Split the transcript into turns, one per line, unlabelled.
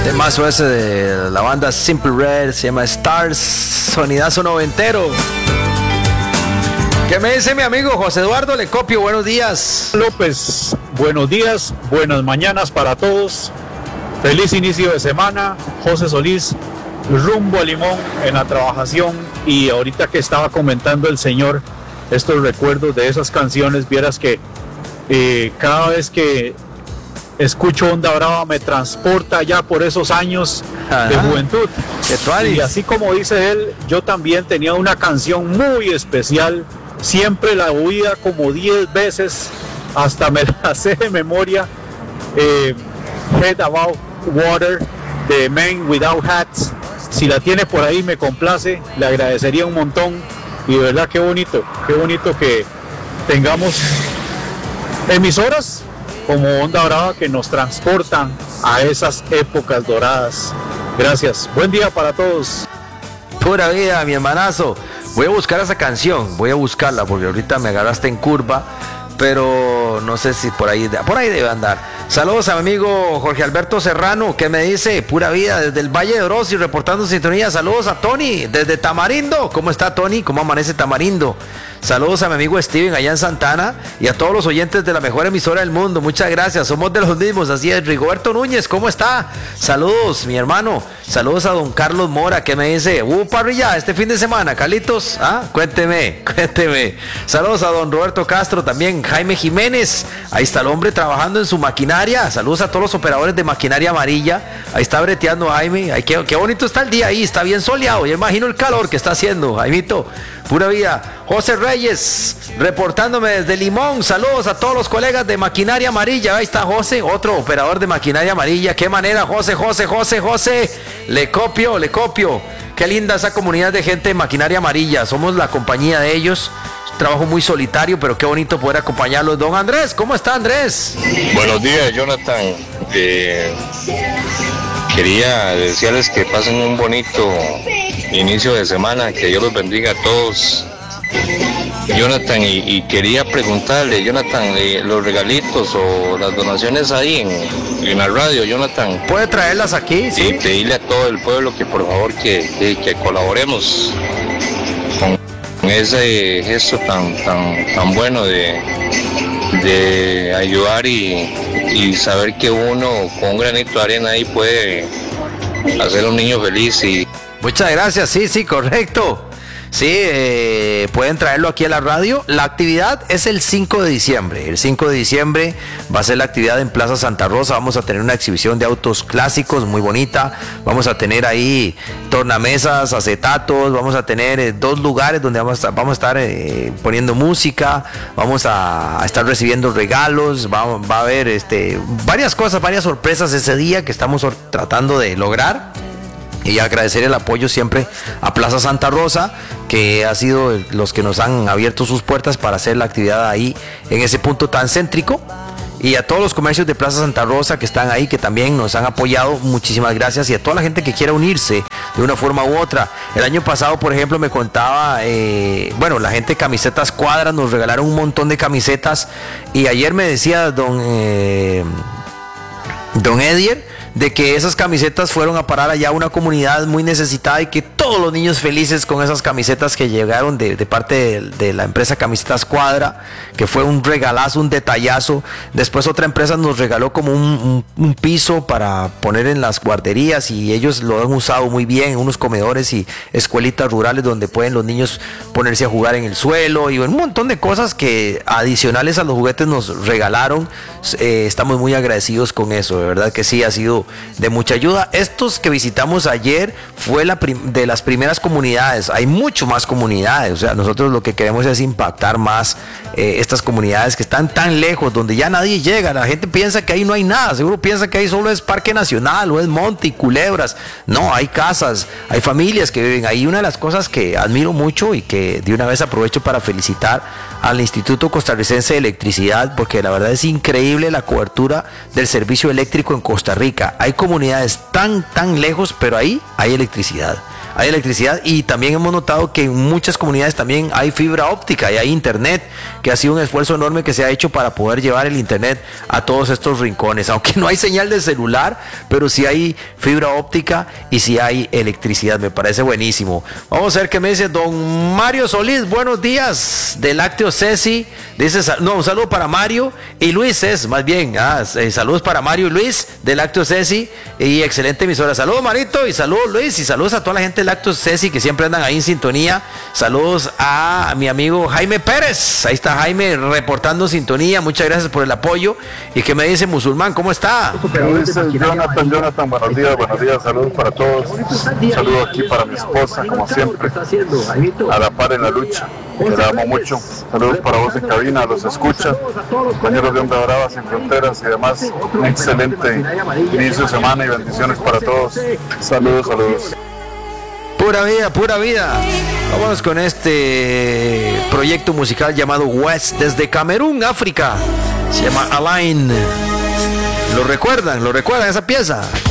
Temazo ese de la banda Simple Red, se llama Stars, sonidazo noventero. ¿Qué me dice mi amigo José Eduardo Lecopio? Buenos días.
López, buenos días, buenas mañanas para todos. Feliz inicio de semana. José Solís, rumbo a Limón en la trabajación. Y ahorita que estaba comentando el señor estos recuerdos de esas canciones, vieras que cada vez que escucho Onda Brava me transporta ya por esos años de juventud. Y así como dice él, yo también tenía una canción muy especial, siempre la oía como 10 veces, hasta me la sé de memoria. Head Above Water de Men Without Hats. Si la tiene por ahí me complace, le agradecería un montón. Y de verdad qué bonito que tengamos emisoras como Onda Brava que nos transportan a esas épocas doradas. Gracias, buen día para todos.
Pura vida, mi hermanazo. Voy a buscar esa canción, voy a buscarla porque ahorita me agarraste en curva, pero no sé si por ahí debe andar. Saludos a mi amigo Jorge Alberto Serrano, que me dice, pura vida, desde el Valle de Orosi, reportando sintonía. Saludos a Tony, desde Tamarindo. ¿Cómo está Tony? ¿Cómo amanece Tamarindo? Saludos a mi amigo Steven allá en Santana y a todos los oyentes de la mejor emisora del mundo. Muchas gracias, somos de los mismos, así es. Rigoberto Núñez, ¿cómo está? Saludos, mi hermano. Saludos a don Carlos Mora, que me dice, parrilla este fin de semana, Carlitos. Cuénteme. Saludos a don Roberto Castro, también Jaime Jiménez. Ahí está el hombre trabajando en su maquinaria. Saludos a todos los operadores de maquinaria amarilla. Ahí está breteando Jaime. Ay, qué bonito está el día ahí, está bien soleado. Yo imagino el calor que está haciendo, Jaimito. Pura vida. José Reyes, reportándome desde Limón. Saludos a todos los colegas de maquinaria amarilla. Ahí está José, otro operador de maquinaria amarilla. Qué manera, José. Le copio. Qué linda esa comunidad de gente de maquinaria amarilla. Somos la compañía de ellos. Trabajo muy solitario, pero qué bonito poder acompañarlos. Don Andrés, ¿cómo está Andrés?
Buenos días, Jonathan. Quería desearles que pasen un bonito inicio de semana, que Dios los bendiga a todos, Jonathan, y quería preguntarle, Jonathan, los regalitos o las donaciones ahí en la radio, Jonathan.
¿Puede traerlas aquí?
Sí. Y pedirle a todo el pueblo que por favor que colaboremos con ese gesto tan bueno de ayudar y saber que uno con un granito de arena ahí puede hacer a un niño feliz.
Muchas gracias, sí, correcto. Sí, pueden traerlo aquí a la radio. La actividad es el 5 de diciembre. El 5 de diciembre va a ser la actividad en Plaza Santa Rosa. Vamos a tener una exhibición de autos clásicos muy bonita. Vamos a tener ahí tornamesas, acetatos. Vamos a tener 2 lugares donde vamos a estar poniendo música. Vamos a estar recibiendo regalos. Va a haber varias cosas, varias sorpresas ese día que estamos tratando de lograr. Y agradecer el apoyo siempre a Plaza Santa Rosa, que ha sido los que nos han abierto sus puertas para hacer la actividad ahí en ese punto tan céntrico. Y a todos los comercios de Plaza Santa Rosa que están ahí, que también nos han apoyado, muchísimas gracias. Y a toda la gente que quiera unirse de una forma u otra. El año pasado, por ejemplo, me contaba, la gente de Camisetas Cuadras nos regalaron un montón de camisetas. Y ayer me decía don Edier, de que esas camisetas fueron a parar allá a una comunidad muy necesitada y que todos los niños felices con esas camisetas que llegaron de parte de la empresa Camisetas Cuadra, que fue un regalazo, un detallazo. Después otra empresa nos regaló como un piso para poner en las guarderías y ellos lo han usado muy bien en unos comedores y escuelitas rurales donde pueden los niños ponerse a jugar en el suelo y un montón de cosas que adicionales a los juguetes nos regalaron. Estamos muy agradecidos con eso, de verdad que sí, ha sido de mucha ayuda. Estos que visitamos ayer fue de las primeras comunidades. Hay mucho más comunidades, o sea, nosotros lo que queremos es impactar más estas comunidades que están tan lejos, donde ya nadie llega. La gente piensa que ahí no hay nada, seguro piensa que ahí solo es Parque Nacional o es monte y culebras. No, hay casas, hay familias que viven ahí. Una de las cosas que admiro mucho y que de una vez aprovecho para felicitar al Instituto Costarricense de Electricidad, porque la verdad es increíble la cobertura del servicio eléctrico en Costa Rica. Hay comunidades tan lejos, pero ahí hay electricidad. Hay electricidad, y también hemos notado que en muchas comunidades también hay fibra óptica y hay internet, que ha sido un esfuerzo enorme que se ha hecho para poder llevar el internet a todos estos rincones, aunque no hay señal de celular, pero sí hay fibra óptica y sí hay electricidad. Me parece buenísimo. Vamos a ver qué me dice don Mario Solís. Buenos días, de Lácteos Ceci. Dice, no, un saludo para Mario y Luis, es más bien, saludos para Mario y Luis de Lácteos Ceci, y excelente emisora. Saludos Marito, y saludos Luis, y saludos a toda la gente de Lácteos Ceci que siempre andan ahí en sintonía. Saludos a mi amigo Jaime Pérez, ahí está Jaime reportando sintonía. Muchas gracias por el apoyo. ¿Y qué me dice Musulmán? ¿Cómo está?
Jonathan, buenos días, saludos para todos. Un saludo aquí para mi esposa, como siempre, a la par en la lucha, que la amo mucho. Saludos para vos en cabina, los escucha, compañeros de Onda Brava, Sin Fronteras y demás. Un excelente inicio de semana y bendiciones para todos. Saludos.
Pura vida, pura vida. Vámonos con este proyecto musical llamado West, desde Camerún, África. Se llama Align. ¿Lo recuerdan esa pieza?